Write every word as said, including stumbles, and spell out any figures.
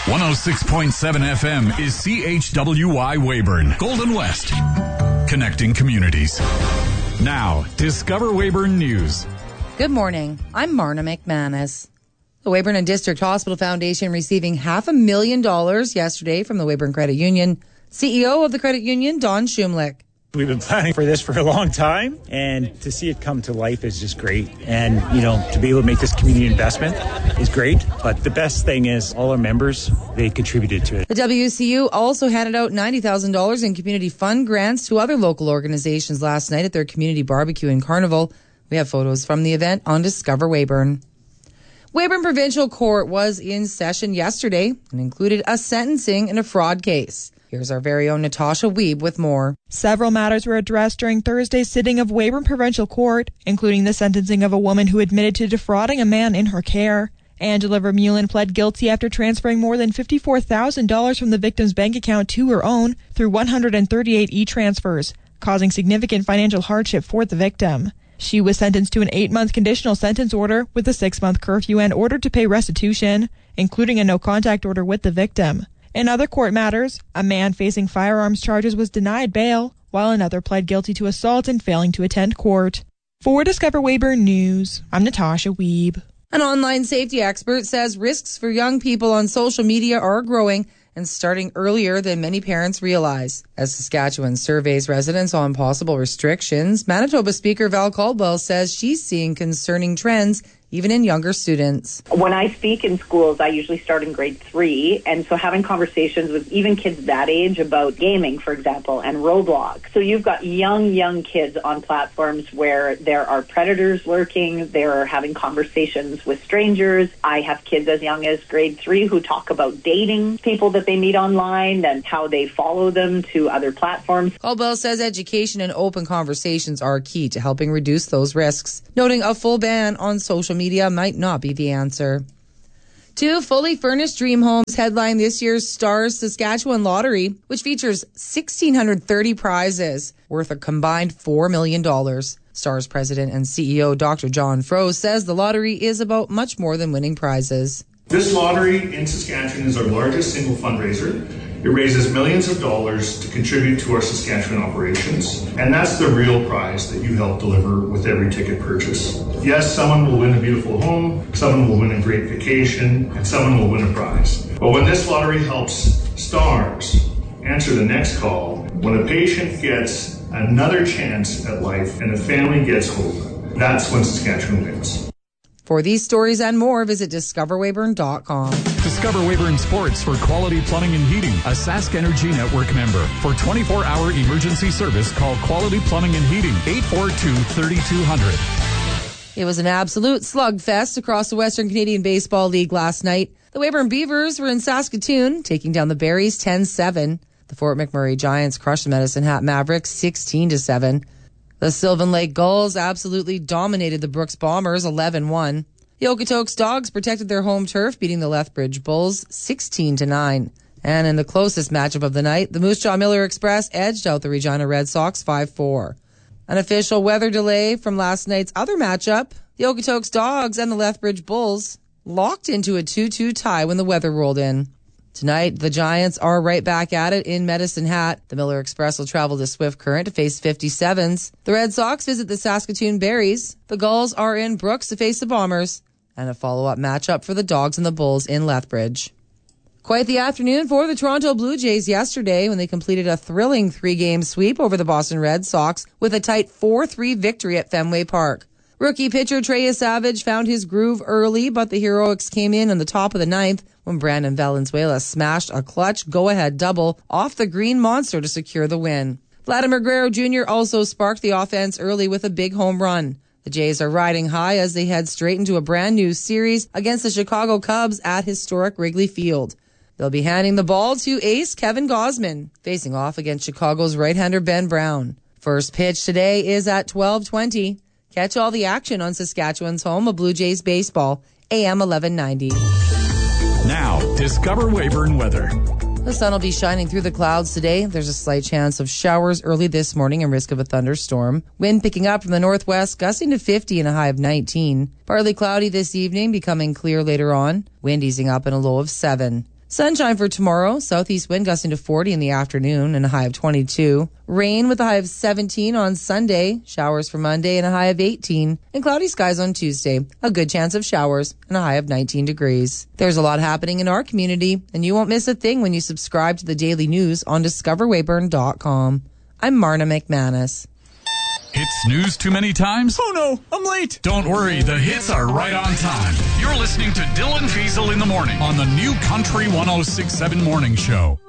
one oh six point seven F M is C H W Y Weyburn, Golden West. Connecting communities. Now, Discover Weyburn News. Good morning. I'm Marna McManus. The Weyburn and District Hospital Foundation receiving half a million dollars yesterday from the Weyburn Credit Union. C E O of the credit union, Don Shumlick. We've been planning for this for a long time, and to see it come to life is just great. And, you know, to be able to make this community investment is great. But the best thing is all our members, they contributed to it. The W C U also handed out ninety thousand dollars in community fund grants to other local organizations last night at their community barbecue and carnival. We have photos from the event on Discover Weyburn. Weyburn Provincial Court was in session yesterday and included a sentencing in a fraud case. Here's our very own Natasha Wiebe with more. Several matters were addressed during Thursday's sitting of Weyburn Provincial Court, including the sentencing of a woman who admitted to defrauding a man in her care. Angela Vermeulen pled guilty after transferring more than fifty-four thousand dollars from the victim's bank account to her own through one hundred thirty-eight e-transfers, causing significant financial hardship for the victim. She was sentenced to an eight-month conditional sentence order with a six-month curfew and ordered to pay restitution, including a no-contact order with the victim. In other court matters, a man facing firearms charges was denied bail, while another pled guilty to assault and failing to attend court. For Discover Weyburn News, I'm Natasha Wiebe. An online safety expert says risks for young people on social media are growing and starting earlier than many parents realize. As Saskatchewan surveys residents on possible restrictions, Manitoba Speaker Val Caldwell says she's seeing concerning trends even in younger students. When I speak in schools, I usually start in grade three, and so having conversations with even kids that age about gaming, for example, and Roblox. So you've got young, young kids on platforms where there are predators lurking, they're having conversations with strangers. I have kids as young as grade three who talk about dating people that they meet online and how they follow them to other platforms. Caldwell says education and open conversations are key to helping reduce those risks, noting a full ban on social media Media might not be the answer. Two fully furnished dream homes headline this year's Stars Saskatchewan Lottery, which features one thousand six hundred thirty prizes worth a combined four million dollars. Stars president and C E O Doctor John Froese says the lottery is about much more than winning prizes. This lottery in Saskatchewan is our largest single fundraiser. It raises millions of dollars to contribute to our Saskatchewan operations, and that's the real prize that you help deliver with every ticket purchase. Yes, someone will win a beautiful home, someone will win a great vacation, and someone will win a prize. But when this lottery helps Stars answer the next call, when a patient gets another chance at life and a family gets hope, that's when Saskatchewan wins. For these stories and more, visit discover weyburn dot com. Discover Weyburn Sports for Quality Plumbing and Heating, a Sask Energy Network member. For twenty-four hour emergency service, call Quality Plumbing and Heating, eight four two, three two zero zero. It was an absolute slugfest across the Western Canadian Baseball League last night. The Weyburn Beavers were in Saskatoon, taking down the Berries ten seven. The Fort McMurray Giants crushed the Medicine Hat Mavericks sixteen to seven. The Sylvan Lake Gulls absolutely dominated the Brooks Bombers eleven one. The Okotoks Dogs protected their home turf, beating the Lethbridge Bulls sixteen to nine. And in the closest matchup of the night, the Moose Jaw Miller Express edged out the Regina Red Sox five four. An official weather delay from last night's other matchup, the Okotoks Dogs and the Lethbridge Bulls locked into a two two tie when the weather rolled in. Tonight, the Giants are right back at it in Medicine Hat. The Miller Express will travel to Swift Current to face fifty-sevens. The Red Sox visit the Saskatoon Berries. The Gulls are in Brooks to face the Bombers. And a follow-up matchup for the Dogs and the Bulls in Lethbridge. Quite the afternoon for the Toronto Blue Jays yesterday when they completed a thrilling three-game sweep over the Boston Red Sox with a tight four three victory at Fenway Park. Rookie pitcher Trey Savage found his groove early, but the Heroics came in on the top of the ninth when Brandon Valenzuela smashed a clutch go-ahead double off the Green Monster to secure the win. Vladimir Guerrero Junior also sparked the offense early with a big home run. The Jays are riding high as they head straight into a brand new series against the Chicago Cubs at historic Wrigley Field. They'll be handing the ball to ace Kevin Gausman, facing off against Chicago's right-hander Ben Brown. First pitch today is at twelve twenty. Catch all the action on Saskatchewan's home of Blue Jays baseball, A M eleven ninety. Now, Discover Weyburn weather. The sun will be shining through the clouds today. There's a slight chance of showers early this morning and risk of a thunderstorm. Wind picking up from the northwest, gusting to fifty and a high of nineteen. Partly cloudy this evening, becoming clear later on. Wind easing up in a low of seven. Sunshine for tomorrow. Southeast wind gusting to forty in the afternoon and a high of twenty-two. Rain with a high of seventeen on Sunday. Showers for Monday and a high of eighteen. And cloudy skies on Tuesday. A good chance of showers and a high of nineteen degrees. There's a lot happening in our community, and you won't miss a thing when you subscribe to the daily news on discover weyburn dot com. I'm Marna McManus. Hit snooze too many times? Oh no, I'm late. Don't worry, the hits are right on time. You're listening to Dylan Fiesel in the morning on the new Country one oh six point seven Morning Show.